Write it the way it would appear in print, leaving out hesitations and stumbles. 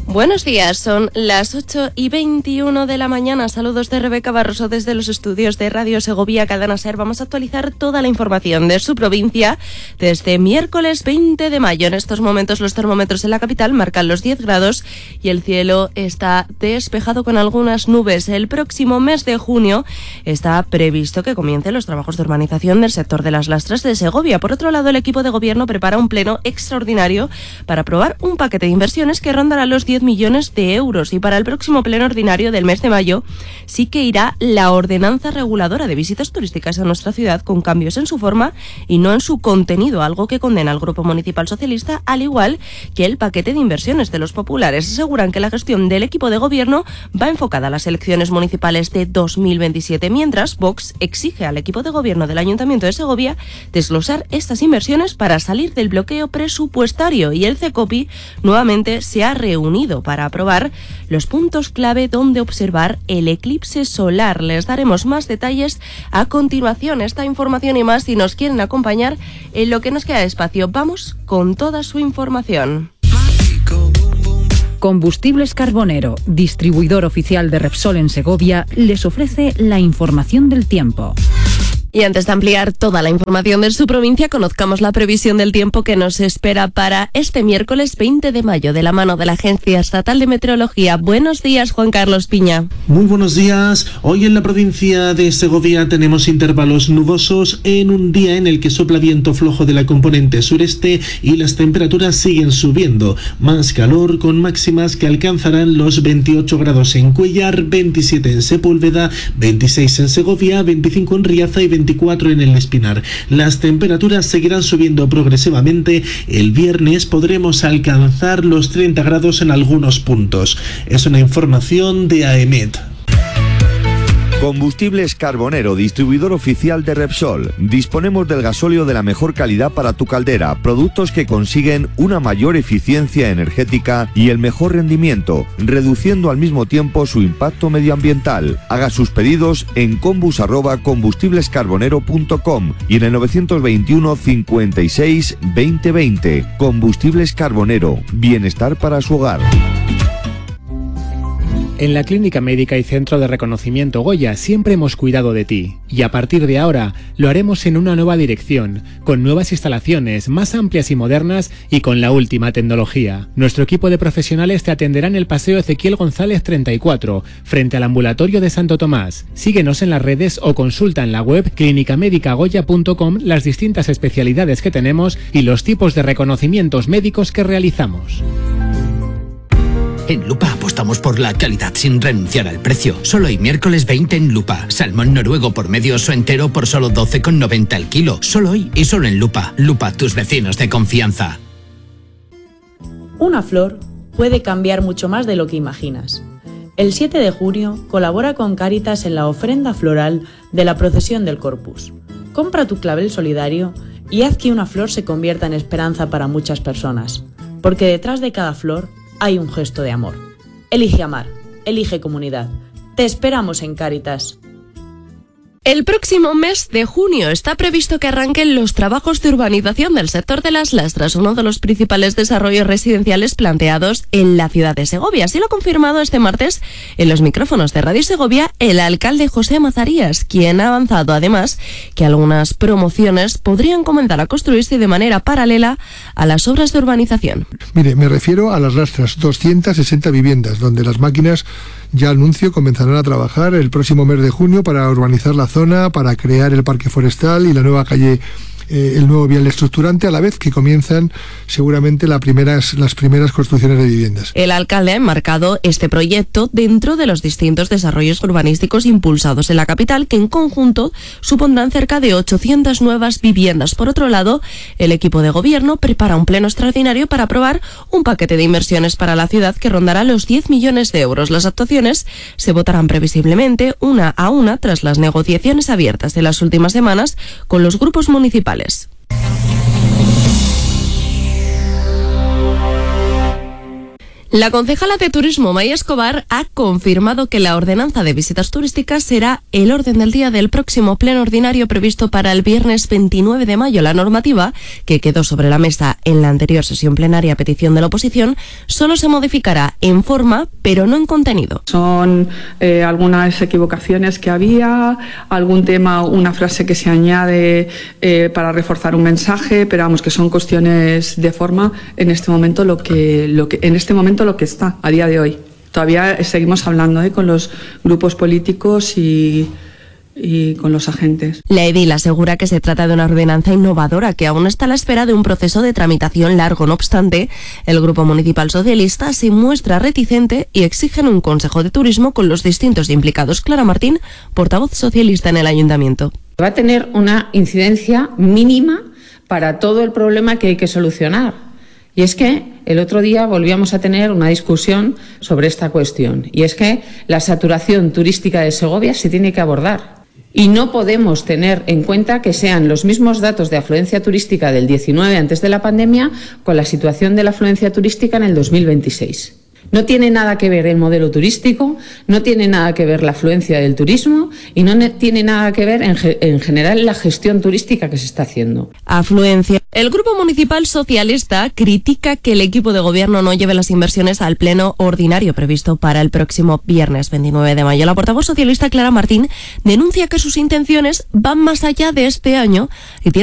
Buenos días, son las 8:21 de la mañana. Saludos de Rebeca Barroso desde los estudios de Radio Segovia Cadena Ser. Vamos a actualizar toda la información de su provincia desde miércoles 20 de mayo. En estos momentos los termómetros en la capital marcan los 10 grados y el cielo está despejado con algunas nubes. El próximo mes de junio está previsto que comiencen los trabajos de urbanización del sector de las Lastras de Segovia. Por otro lado, el equipo de gobierno prepara un pleno extraordinario para aprobar un paquete de inversiones que rondará los 10 millones de euros, y para el próximo pleno ordinario del mes de mayo sí que irá la ordenanza reguladora de visitas turísticas a nuestra ciudad, con cambios en su forma y no en su contenido, algo que condena al Grupo Municipal Socialista, al igual que el paquete de inversiones de los populares. Aseguran que la gestión del equipo de gobierno va enfocada a las elecciones municipales de 2027, mientras Vox exige al equipo de gobierno del Ayuntamiento de Segovia desglosar estas inversiones para salir del bloqueo presupuestario, y el CECOPI nuevamente se ha reunido para aprobar los puntos clave donde observar el eclipse solar. Les daremos más detalles a continuación. Esta información y más, si nos quieren acompañar en lo que nos queda de espacio. Vamos con toda su información. Combustibles Carbonero, distribuidor oficial de Repsol en Segovia, les ofrece la información del tiempo. Y antes de ampliar toda la información de su provincia, conozcamos la previsión del tiempo que nos espera para este miércoles 20 de mayo, de la mano de la Agencia Estatal de Meteorología. Buenos días, Juan Carlos Piña. Muy buenos días. Hoy en la provincia de Segovia tenemos intervalos nubosos en un día en el que sopla viento flojo de la componente sureste y las temperaturas siguen subiendo. Más calor, con máximas que alcanzarán los 28 grados en Cuéllar, 27 en Sepúlveda, 26 en Segovia, 25 en Riaza y 24 en el Espinar. Las temperaturas seguirán subiendo progresivamente. El viernes podremos alcanzar los 30 grados en algunos puntos. Es una información de AEMET. Combustibles Carbonero, distribuidor oficial de Repsol. Disponemos del gasóleo de la mejor calidad para tu caldera, productos que consiguen una mayor eficiencia energética y el mejor rendimiento, reduciendo al mismo tiempo su impacto medioambiental. Haga sus pedidos en combus@combustiblescarbonero.com y en el 921 56 2020. Combustibles Carbonero, bienestar para su hogar. En la Clínica Médica y Centro de Reconocimiento Goya siempre hemos cuidado de ti, y a partir de ahora lo haremos en una nueva dirección, con nuevas instalaciones más amplias y modernas y con la última tecnología. Nuestro equipo de profesionales te atenderá en el Paseo Ezequiel González 34, frente al ambulatorio de Santo Tomás. Síguenos en las redes o consulta en la web clinicamedicagoya.com las distintas especialidades que tenemos y los tipos de reconocimientos médicos que realizamos. En Lupa apostamos por la calidad sin renunciar al precio. Solo hoy miércoles 20 en Lupa. Salmón noruego por medio o entero por solo 12,90 el kilo. Solo hoy y solo en Lupa. Lupa, tus vecinos de confianza. Una flor puede cambiar mucho más de lo que imaginas. El 7 de junio colabora con Cáritas en la ofrenda floral de la procesión del Corpus. Compra tu clavel solidario y haz que una flor se convierta en esperanza para muchas personas. Porque detrás de cada flor hay un gesto de amor. Elige amar, elige comunidad. Te esperamos en Cáritas. El próximo mes de junio está previsto que arranquen los trabajos de urbanización del sector de las Lastras, uno de los principales desarrollos residenciales planteados en la ciudad de Segovia. Así lo ha confirmado este martes en los micrófonos de Radio Segovia el alcalde José Mazarías, quien ha avanzado además que algunas promociones podrían comenzar a construirse de manera paralela a las obras de urbanización. Mire, me refiero a las Lastras, 260 viviendas, donde las máquinas, ya anuncio, comenzarán a trabajar el próximo mes de junio para urbanizar la zona, para crear el parque forestal y la nueva calle, el nuevo vial estructurante, a la vez que comienzan seguramente las primeras construcciones de viviendas. El alcalde ha enmarcado este proyecto dentro de los distintos desarrollos urbanísticos impulsados en la capital, que en conjunto supondrán cerca de 800 nuevas viviendas. Por otro lado, el equipo de gobierno prepara un pleno extraordinario para aprobar un paquete de inversiones para la ciudad que rondará los 10 millones de euros. Las actuaciones se votarán previsiblemente una a una tras las negociaciones abiertas de las últimas semanas con los grupos municipales. La concejala de Turismo, María Escobar, ha confirmado que la ordenanza de visitas turísticas será el orden del día del próximo pleno ordinario previsto para el viernes 29 de mayo. La normativa, que quedó sobre la mesa en la anterior sesión plenaria a petición de la oposición, solo se modificará en forma, pero no en contenido. Son algunas equivocaciones que había, algún tema, una frase que se añade para reforzar un mensaje, pero vamos, que son cuestiones de forma en este momento lo que está a día de hoy. Todavía seguimos hablando con los grupos políticos y con los agentes. La edil asegura que se trata de una ordenanza innovadora que aún está a la espera de un proceso de tramitación largo. No obstante, el Grupo Municipal Socialista se muestra reticente y exigen un Consejo de Turismo con los distintos implicados. Clara Martín, portavoz socialista en el Ayuntamiento. Va a tener una incidencia mínima para todo el problema que hay que solucionar. Y es que el otro día volvíamos a tener una discusión sobre esta cuestión. Y es que la saturación turística de Segovia se tiene que abordar. Y no podemos tener en cuenta que sean los mismos datos de afluencia turística del 19 antes de la pandemia con la situación de la afluencia turística en el 2026. No tiene nada que ver el modelo turístico, no tiene nada que ver la afluencia del turismo y no tiene nada que ver en general la gestión turística que se está haciendo. Afluencia. El Grupo Municipal Socialista critica que el equipo de gobierno no lleve las inversiones al pleno ordinario previsto para el próximo viernes 29 de mayo. La portavoz socialista Clara Martín denuncia que sus intenciones van más allá de este año y tiene